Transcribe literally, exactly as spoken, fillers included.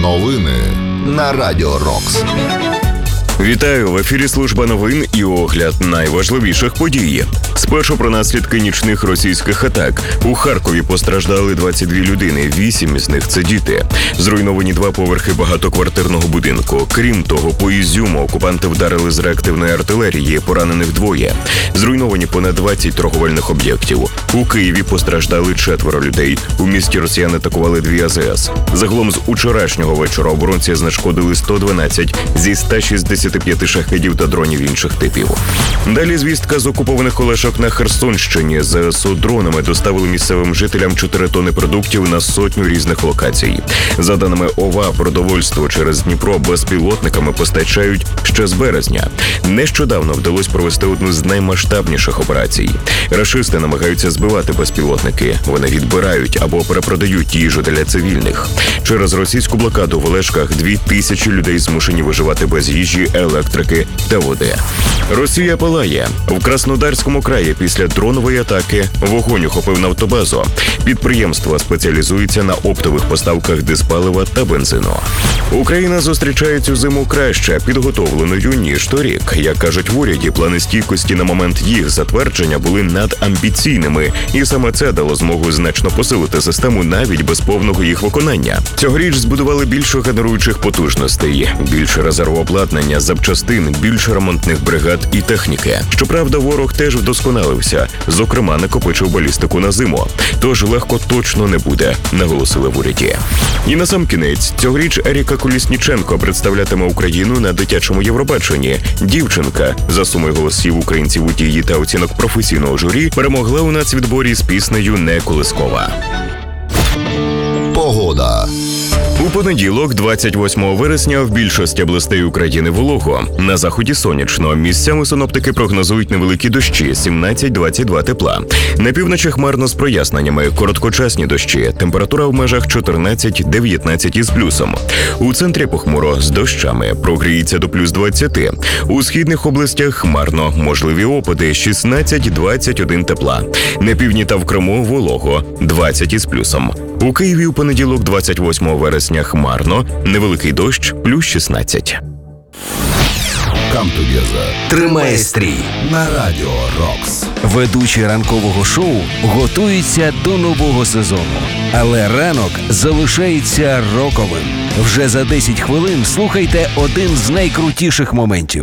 Новини на Радіо Рокс. Вітаю! В ефірі служба новин і огляд найважливіших подій. Спершу про наслідки нічних російських атак. У Харкові постраждали двадцять дві людини, вісім із них – це діти. Зруйновані два поверхи багатоквартирного будинку. Крім того, по Ізюму окупанти вдарили з реактивної артилерії, поранених двоє. Зруйновані понад двадцять торговельних об'єктів. У Києві постраждали четверо людей. У місті росіяни атакували дві А З С. Загалом з учорашнього вечора оборонці знешкодили сто дванадцять зі ста шістдесяти п'яти шахедів та дронів інших типів. Далі звістка з окупованих Олешок на Херсонщині. З Е С О дронами доставили місцевим жителям чотири тонни продуктів на сотню різних локацій. За даними О В А, продовольство через Дніпро безпілотниками постачають ще з березня. Нещодавно вдалося провести одну з наймасштабніших операцій. Рашисти намагаються збивати безпілотники. Вони відбирають або перепродають їжу для цивільних. Через російську блокаду в Олешках дві тисячі людей змушені виживати без їжі, електрики та води. Росія палає. В Краснодарському краї після дронової атаки вогонь охопив нафтобазу. Підприємство спеціалізується на оптових поставках диспалива та бензину. Україна зустрічає цю зиму краще підготовленою, ніж торік. Як кажуть в уряді, плани стійкості на момент їх затвердження були надамбіційними, і саме це дало змогу значно посилити систему навіть без повного їх виконання. Цьогоріч збудували більше генеруючих потужностей, більше резерву обладнання, запчастин, більше ремонтних бригад і техніки. Щоправда, ворог теж вдосконалився, зокрема накопичив балістику на зиму. Тож легко точно не буде, наголосили в уряді. І насамкінець, цьогоріч Еріка Колісніченко представлятиме Україну на дитячому Євробаченні. Дівчинка, за сумою голосів українців у дії та оцінок професійного журі, перемогла у нацвідборі з піснею «Не колискова». Погода. У понеділок, двадцять восьмого вересня, в більшості областей України волого. На заході сонячно. Місцями синоптики прогнозують невеликі дощі – сімнадцять-двадцять два тепла. На півночі хмарно з проясненнями, короткочасні дощі. Температура в межах чотирнадцять-дев'ятнадцять із плюсом. У центрі похмуро з дощами. Прогріється до плюс двадцяти. У східних областях хмарно. Можливі опади – шістнадцять-двадцять один тепла. На півдні та в Криму волого – двадцять із плюсом. У Києві у понеділок, двадцять восьмого вересня, хмарно, невеликий дощ, плюс шістнадцять. Come together. Тримає стрій На Радіо Рокс. Ведучі ранкового шоу готуються до нового сезону. Але ранок залишається роковим. Вже за десять хвилин слухайте один з найкрутіших моментів.